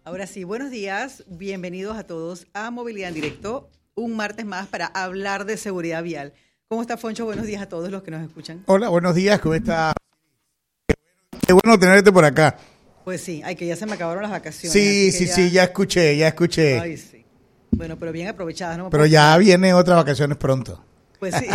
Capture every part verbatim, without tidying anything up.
Ahora sí, buenos días, bienvenidos a todos a Movilidad en Directo, un martes más para hablar de seguridad vial. ¿Cómo está, Foncho? Buenos días a todos los que nos escuchan. Hola, buenos días, ¿cómo está? Qué bueno tenerte por acá. Pues sí, ay, que ya se me acabaron las vacaciones. Sí, sí, ya... sí, ya escuché, ya escuché. Ay, sí. Bueno, pero bien aprovechadas, ¿no? Pero ya vienen otras vacaciones pronto. Pues sí.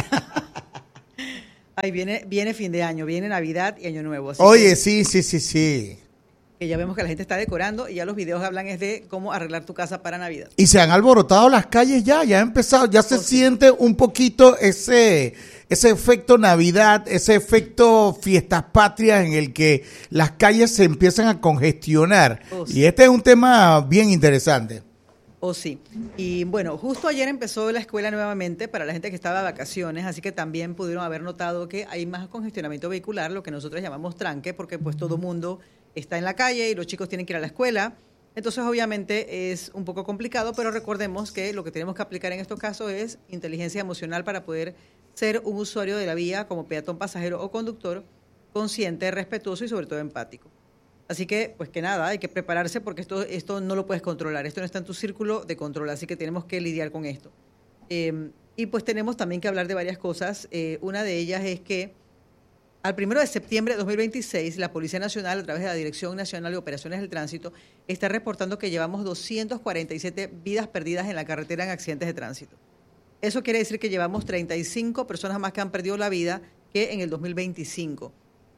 Ay, viene, viene fin de año, viene Navidad y Año Nuevo. Así Oye, que, sí, sí, sí, sí. que ya vemos que la gente está decorando y ya los videos hablan es de cómo arreglar tu casa para Navidad. Y se han alborotado las calles ya, ya ha empezado, ya se Oh, sí. siente un poquito ese, ese efecto Navidad, ese efecto fiestas patrias en el que las calles se empiezan a congestionar. Oh, sí. Y este es un tema bien interesante. Oh, sí. Y bueno, justo ayer empezó la escuela nuevamente para la gente que estaba de vacaciones, así que también pudieron haber notado que hay más congestionamiento vehicular, lo que nosotros llamamos tranque, porque pues todo mundo está en la calle y los chicos tienen que ir a la escuela. Entonces, obviamente, es un poco complicado, pero recordemos que lo que tenemos que aplicar en estos casos es inteligencia emocional para poder ser un usuario de la vía como peatón, pasajero o conductor, consciente, respetuoso y sobre todo empático. Así que, pues que nada, hay que prepararse porque esto, esto no lo puedes controlar, esto no está en tu círculo de control, así que tenemos que lidiar con esto. Eh, y pues tenemos también que hablar de varias cosas. Eh, una de ellas es que al primero de septiembre de dos mil veintiséis, la Policía Nacional, a través de la Dirección Nacional de Operaciones del Tránsito, está reportando que llevamos doscientas cuarenta y siete vidas perdidas en la carretera en accidentes de tránsito. Eso quiere decir que llevamos treinta y cinco personas más que han perdido la vida que en el dos mil veinticinco.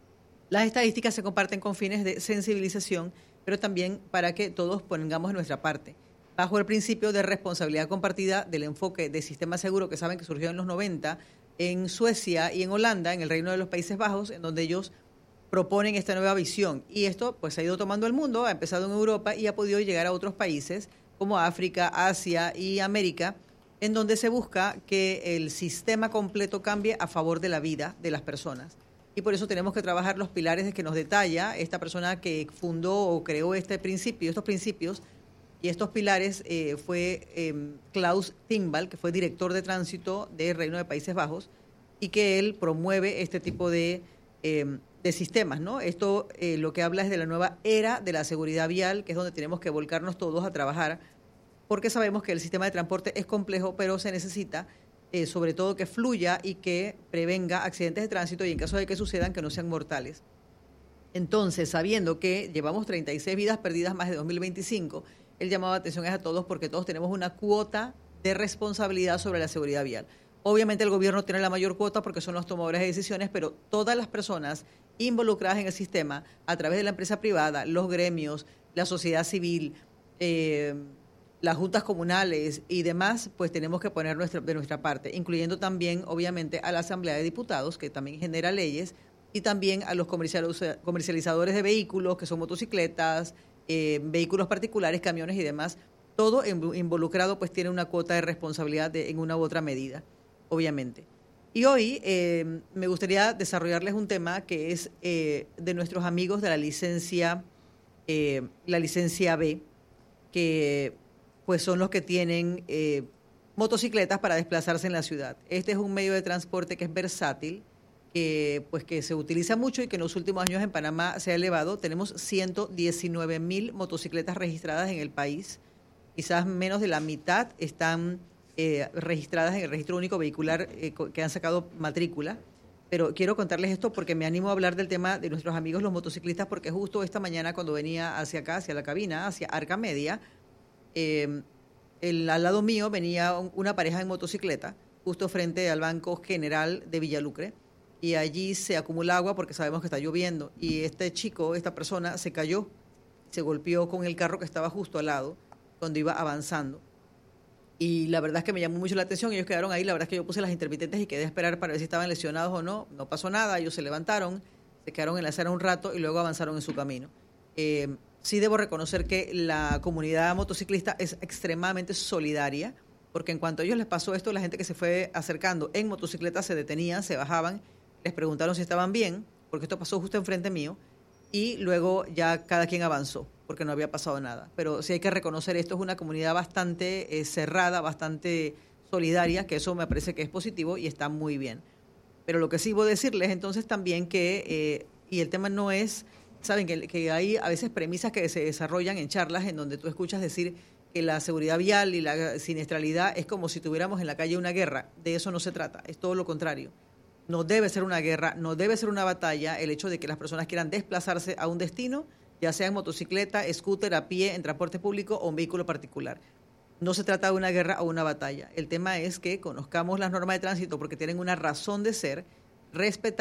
Las estadísticas se comparten con fines de sensibilización, pero también para que todos pongamos nuestra parte. Bajo el principio de responsabilidad compartida del enfoque de sistema seguro que saben que surgió en los noventa en Suecia y en Holanda, en el Reino de los Países Bajos, en donde ellos proponen esta nueva visión. Y esto pues ha ido tomando el mundo, ha empezado en Europa y ha podido llegar a otros países como África, Asia y América, en donde se busca que el sistema completo cambie a favor de la vida de las personas. Y por eso tenemos que trabajar los pilares de que nos detalla esta persona que fundó o creó este principio, estos principios y estos pilares eh, fue eh, Klaus Timbal, que fue director de tránsito del Reino de Países Bajos y que él promueve este tipo de, eh, de sistemas, ¿no? Esto eh, lo que habla es de la nueva era de la seguridad vial, que es donde tenemos que volcarnos todos a trabajar, porque sabemos que el sistema de transporte es complejo, pero se necesita Eh, sobre todo que fluya y que prevenga accidentes de tránsito y en caso de que sucedan que no sean mortales. Entonces, sabiendo que llevamos treinta y seis vidas perdidas más de dos mil veinticinco, el llamado de atención es a todos porque todos tenemos una cuota de responsabilidad sobre la seguridad vial. Obviamente el gobierno tiene la mayor cuota porque son los tomadores de decisiones, pero todas las personas involucradas en el sistema, a través de la empresa privada, los gremios, la sociedad civil, eh, las juntas comunales y demás, pues tenemos que poner nuestra, de nuestra parte, incluyendo también, obviamente, a la Asamblea de Diputados, que también genera leyes, y también a los comercializadores de vehículos, que son motocicletas, eh, vehículos particulares, camiones y demás. Todo involucrado, pues tiene una cuota de responsabilidad de, en una u otra medida, obviamente. Y hoy eh, me gustaría desarrollarles un tema que es eh, de nuestros amigos de la licencia, eh, la licencia B, que pues son los que tienen eh, motocicletas para desplazarse en la ciudad. Este es un medio de transporte que es versátil, que pues que se utiliza mucho y que en los últimos años en Panamá se ha elevado. Tenemos ciento diecinueve mil motocicletas registradas en el país. Quizás menos de la mitad están eh, registradas en el registro único vehicular eh, que han sacado matrícula. Pero quiero contarles esto porque me animo a hablar del tema de nuestros amigos los motociclistas, porque justo esta mañana cuando venía hacia acá, hacia la cabina, hacia Arca Media, Eh, el, al lado mío venía un, una pareja en motocicleta justo frente al Banco General de Villalucre y allí se acumula agua porque sabemos que está lloviendo y este chico, esta persona se cayó, se golpeó con el carro que estaba justo al lado cuando iba avanzando y la verdad es que me llamó mucho la atención. Ellos quedaron ahí, la verdad es que yo puse las intermitentes y quedé a esperar para ver si estaban lesionados o no. No pasó nada, ellos se levantaron, se quedaron en la acera un rato y luego avanzaron en su camino. eh, Sí debo reconocer que la comunidad motociclista es extremadamente solidaria, porque en cuanto a ellos les pasó esto, la gente que se fue acercando en motocicleta se detenían, se bajaban, les preguntaron si estaban bien, porque esto pasó justo enfrente mío, y luego ya cada quien avanzó, porque no había pasado nada. Pero sí hay que reconocer, esto es una comunidad bastante eh, cerrada, bastante solidaria, que eso me parece que es positivo y está muy bien. Pero lo que sí voy a decirles entonces también que, eh, y el tema no es saben que, que hay a veces premisas que se desarrollan en charlas en donde tú escuchas decir que la seguridad vial y la siniestralidad es como si tuviéramos en la calle una guerra. De eso no se trata, es todo lo contrario. No debe ser una guerra, no debe ser una batalla el hecho de que las personas quieran desplazarse a un destino, ya sea en motocicleta, scooter, a pie, en transporte público o en vehículo particular. No se trata de una guerra o una batalla. El tema es que conozcamos las normas de tránsito porque tienen una razón de ser, respetar